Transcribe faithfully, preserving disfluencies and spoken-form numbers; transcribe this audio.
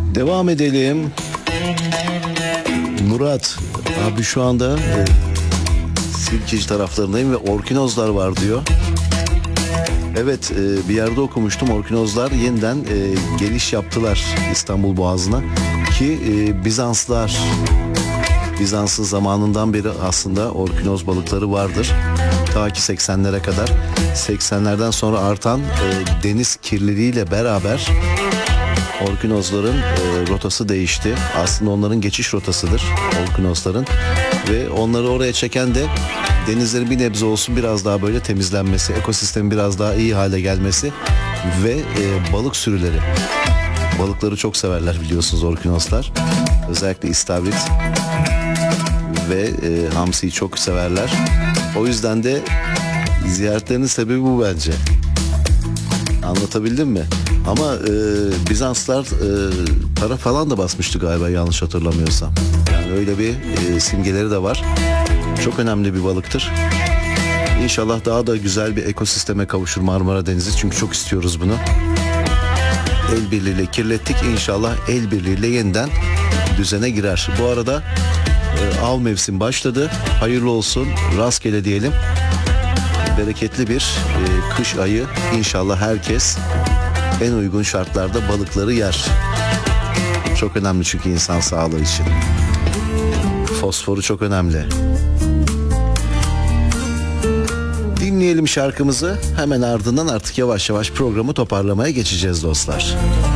Devam edelim. Murat abi şu anda e, Silkeci taraflarındayım ve orkinozlar var diyor. Evet, e, bir yerde okumuştum, orkinozlar yeniden e, geliş yaptılar İstanbul Boğazı'na ki e, Bizanslar Bizans'ın zamanından beri aslında orkinoz balıkları vardır. Ta ki seksenlere kadar. seksenlerden sonra artan e, deniz kirliliğiyle beraber orkinozların e, rotası değişti. Aslında onların geçiş rotasıdır orkinozların. Ve onları oraya çeken de denizlerin bir nebze olsun biraz daha böyle temizlenmesi, ekosistemin biraz daha iyi hale gelmesi ve e, balık sürüleri. Balıkları çok severler biliyorsunuz orkinozlar. Özellikle istavrit ve e, hamsiyi çok severler. O yüzden de ziyaretlerinin sebebi bu bence. Anlatabildim mi? Ama e, Bizanslar e, para falan da basmıştı galiba, yanlış hatırlamıyorsam. Yani öyle bir e, simgeleri de var. Çok önemli bir balıktır. İnşallah daha da güzel bir ekosisteme kavuşur Marmara Denizi. Çünkü çok istiyoruz bunu. El birliğiyle kirlettik. İnşallah el birliğiyle yeniden düzene girer. Bu arada e, av mevsim başladı. Hayırlı olsun. Rastgele diyelim. Bereketli bir e, kış ayı. İnşallah herkes en uygun şartlarda balıkları yer. Çok önemli çünkü insan sağlığı için. Fosforu çok önemli. Dinleyelim şarkımızı. Hemen ardından artık yavaş yavaş programı toparlamaya geçeceğiz dostlar.